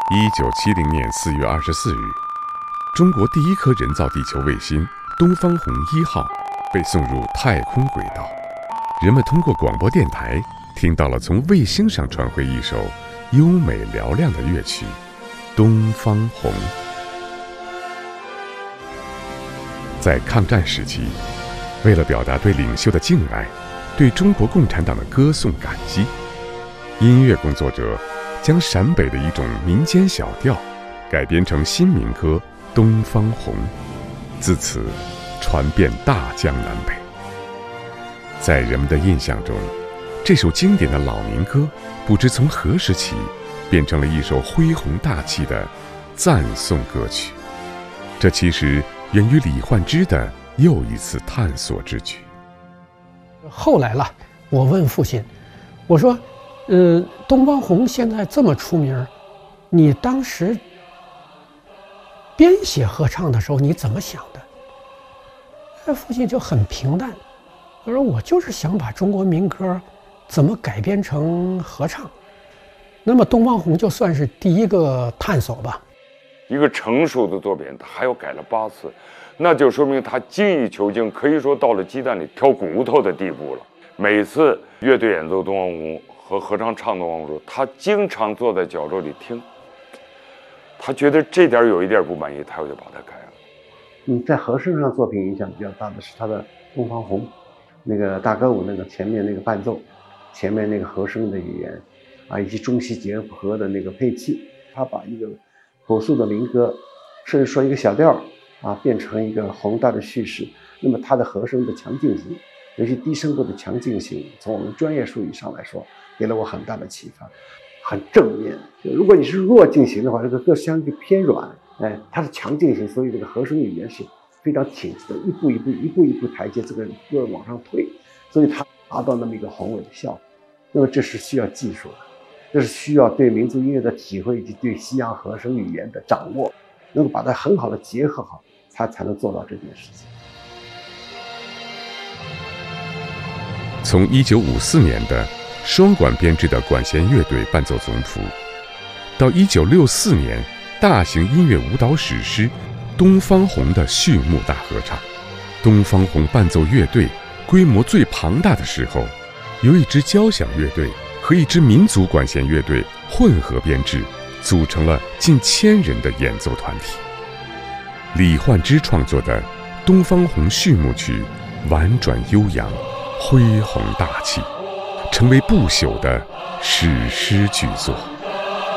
1970年4月24日，中国第一颗人造地球卫星东方红1号被送入太空轨道。人们通过广播电台听到了从卫星上传回一首优美嘹亮的乐曲《东方红》。在抗战时期，为了表达对领袖的敬爱，对中国共产党的歌颂感激，音乐工作者将陕北的一种民间小调改编成新民歌《东方红》，自此传遍大江南北。在人们的印象中，这首经典的老民歌不知从何时起变成了一首恢宏大气的赞颂歌曲。这其实源于李焕之的又一次探索之举。 后来了，我问父亲，我说东方红现在这么出名，你当时编写合唱的时候你怎么想的？父亲就很平淡，他说我就是想把中国民歌怎么改编成合唱。那么东方红就算是第一个探索吧。 一个成熟的作品他还要改了8次，那就说明他精益求精，可以说到了鸡蛋里挑骨头的地步了。每次乐队演奏东方红和合唱唱东方红，他经常坐在角落里听，他觉得这点有一点不满意，他就把它改了。 在和声上作品影响比较大的是他的东方红，那个大歌舞那个前面那个伴奏，前面那个和声的语言啊，以及中西结合的那个配器，他把一个朴素的民歌，甚至说一个小调啊，变成一个宏大的叙事。那么它的和声的强劲性，尤其低声部的强劲性，从我们专业术语上来说，给了我很大的启发，很正面。如果你是弱进行的话，这个歌相对偏软，它是强劲型，所以这个和声语言是非常挺直的，一步一步台阶，这个歌往上推，所以它达到那么一个宏伟的效果。那么这是需要技术的，这是需要对民族音乐的体会以及对西洋和声语言的掌握，能够把它很好的结合好，它才能做到这件事情。 从1954年的双管编制的管弦乐队伴奏总谱，到1964年大型音乐舞蹈史诗《东方红》的序幕大合唱，东方红伴奏乐队规模最庞大的时候，由一支交响乐队和一支民族管弦乐队混合编制，组成了近1000人的演奏团体。李焕之创作的《东方红》序幕曲婉转悠扬，恢宏大气，成为不朽的史诗巨作。